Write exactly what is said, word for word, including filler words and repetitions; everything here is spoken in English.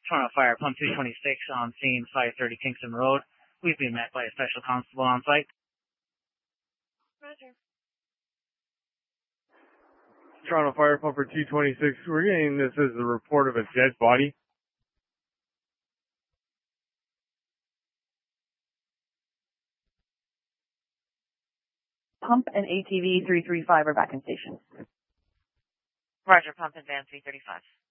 Toronto Fire, Pump two twenty-six on scene, five thirty Kingston Road. We've been met by a special constable on site. Roger. Toronto Fire, Pumper two twenty-six. We're getting this as a report of a dead body. Pump and A T V three three five are back in station. Roger, Pump and Van three thirty-five.